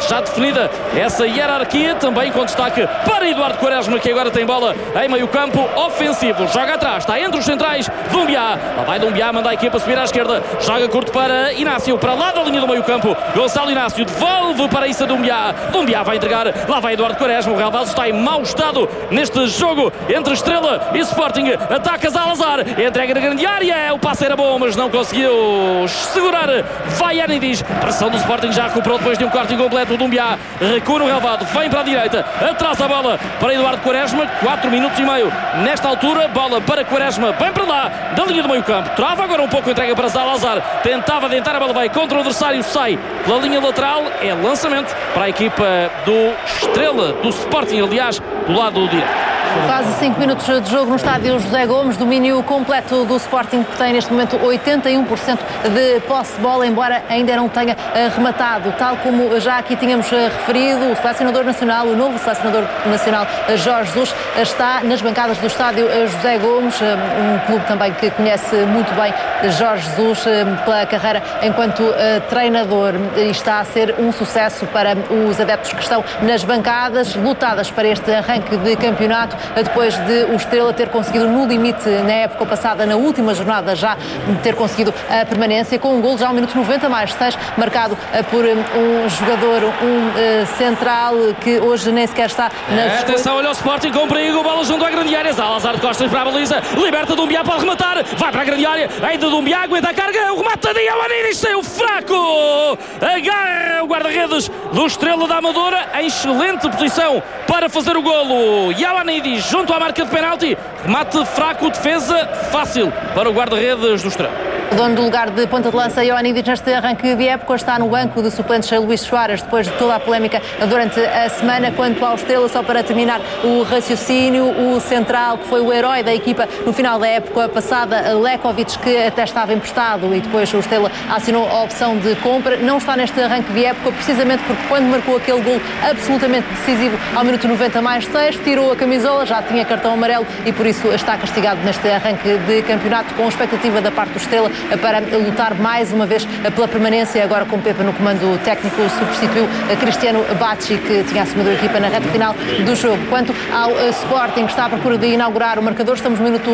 já definida essa hierarquia, também com destaque para Eduardo Quaresma, que agora tem bola em meio campo ofensivo, joga atrás, está entre os centrais, Doumbia, lá vai Doumbia, manda a equipa subir à esquerda, joga curto para Inácio, para lá da linha do meio campo, Gonçalo Inácio devolve para Issa Doumbia, Doumbia vai entregar, lá vai Eduardo Quaresma, o Real Valso está em mau estado neste jogo entre Estrela e Sporting, ataca Zalazar, entrega na grande área, o passe era bom, mas não conseguiu segurar, vai Anidis, pressão do Sporting, já recuperou depois de um corte incompleto, o Doumbia recua no relvado, vem para a direita, atrás a bola para Eduardo Quaresma, 4 minutos e meio nesta altura, bola para Quaresma, bem para lá, da linha do meio campo, trava agora um pouco, entrega para Zalazar, tentava adentrar, a bola vai contra o adversário, sai pela linha lateral, é lançamento para a equipa do Estrela, do Sporting, aliás, do lado direito. Quase 5 minutos de jogo no estádio José Gomes, domínio completo do Sporting, que tem neste momento 81% de posse de bola, embora ainda não tenha rematado, tal como já aqui tínhamos referido, o selecionador nacional, o novo selecionador nacional Jorge Jesus, está nas bancadas do estádio José Gomes, um clube também que conhece muito bem Jorge Jesus pela carreira enquanto treinador, e está a ser um sucesso para os adeptos que estão nas bancadas, lutadas para este arranque de campeonato, depois de o Estrela ter conseguido no limite na época passada, na última jornada já, ter conseguido a permanência com um golo já ao minuto 90 mais 6, marcado por um jogador, central, que hoje nem sequer está na... Atenção, olha o Sporting com perigo, bola junto à grande área, Zalazar de costas para a baliza, liberta Doumbia, pode rematar, vai para a grande área, ainda Doumbia, aguenta a carga, o remate de Ioannidis, saiu fraco, agarra o guarda-redes do Estrela da Amadora, em excelente posição para fazer o golo, Ioannidis junto à marca de penalti, remate fraco, defesa fácil para o guarda-redes do Estrela. O dono do lugar de ponta de lança, Ioannidis, neste arranque de época, está no banco de suplentes Luís Soares, depois de toda a polémica durante a semana. Quanto ao Estrela, só para terminar o raciocínio, o central, que foi o herói da equipa no final da época passada, Lekovic, que até estava emprestado e depois o Estrela assinou a opção de compra, não está neste arranque de época, precisamente porque quando marcou aquele gol absolutamente decisivo ao minuto 90 mais 6, tirou a camisola, já tinha cartão amarelo e por isso está castigado neste arranque de campeonato, com expectativa da parte do Estrela para lutar mais uma vez pela permanência. Agora com Pepa no comando técnico, substituiu Cristiano Bacci, que tinha assumido a equipa na reta final do jogo. Quanto ao Sporting, que está à procura de inaugurar o marcador, estamos no minuto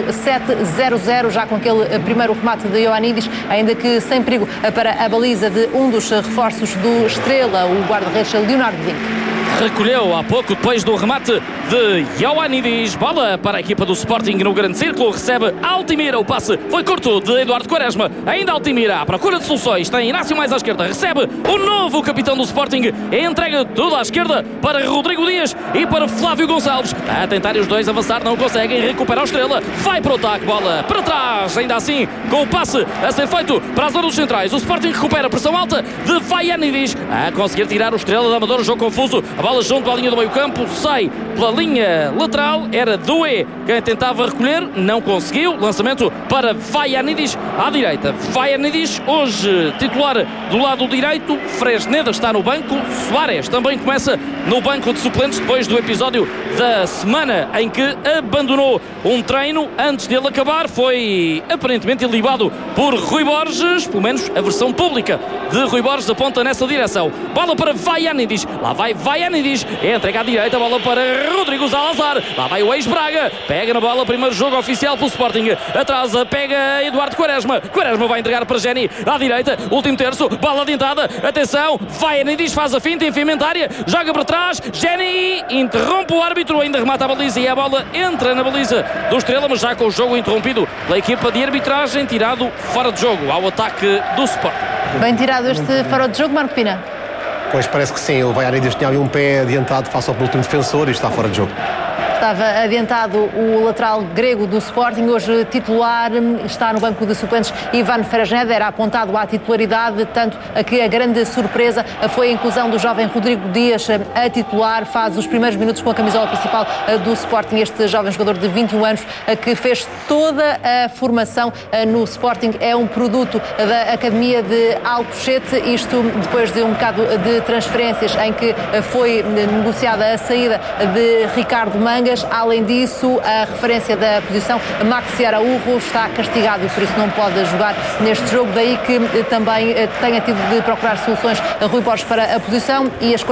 7-0-0, já com aquele primeiro remate de Ioannidis, ainda que sem perigo para a baliza de um dos reforços do Estrela, o guarda-redes Leonardo Link. Recolheu há pouco depois do remate de Ioannidis, bola para a equipa do Sporting no grande círculo, recebe Altimira, o passe foi curto de Eduardo Quaresma, ainda Altimira à procura de soluções, tem Inácio mais à esquerda, recebe o novo capitão do Sporting, entrega tudo à esquerda para Rodrigo Dias e para Flávio Gonçalves, a tentar os dois avançar, não conseguem, recupera o Estrela, vai para o ataque, bola para trás, ainda assim com o passe a ser feito para a zona dos centrais, o Sporting recupera pressão alta de Ioannidis, a conseguir tirar o Estrela da Amadora, jogo confuso, a bola junto à linha do meio campo, sai pela linha lateral, era Doué quem tentava recolher, não conseguiu, lançamento para Ioannidis à direita, Ioannidis hoje titular do lado direito, Fresneda está no banco, Soares também começa no banco de suplentes depois do episódio da semana em que abandonou um treino antes dele acabar, foi aparentemente ilibado por Rui Borges, pelo menos a versão pública de Rui Borges aponta nessa direção, bola para Ioannidis, lá vai Ioannidis, entrega à direita, bola para Rodrigo Zalazar, lá vai o ex-Braga, pega na bola, primeiro jogo oficial pelo Sporting, atrasa, pega Eduardo Quaresma, Quaresma vai entregar para Jenny, à direita, último terço, bola adiantada, atenção, Ioannidis faz a finta, enfiamento área, joga para trás, Jenny interrompe o árbitro, ainda remata a baliza e a bola entra na baliza do Estrela, mas já com o jogo interrompido pela equipa de arbitragem, tirado fora de jogo ao ataque do Sporting. Bem tirado este fora de jogo, Marco Pina. Pois parece que sim, o Ioannidis tinha ali um pé adiantado face ao último defensor e está fora de jogo. Estava adiantado o lateral grego do Sporting, hoje titular, está no banco de suplentes Ivan Fresneda, era apontado à titularidade, tanto que a grande surpresa foi a inclusão do jovem Rodrigo Dias a titular, faz os primeiros minutos com a camisola principal do Sporting, este jovem jogador de 21 anos que fez toda a formação no Sporting, é um produto da Academia de Alcochete, isto depois de um bocado de transferências em que foi negociada a saída de Ricardo Mangas. Além disso, a referência da posição, Maxi Araújo, está castigado e por isso não pode jogar neste jogo, daí que também tenha tido de procurar soluções a Rui Borges para a posição e a escolha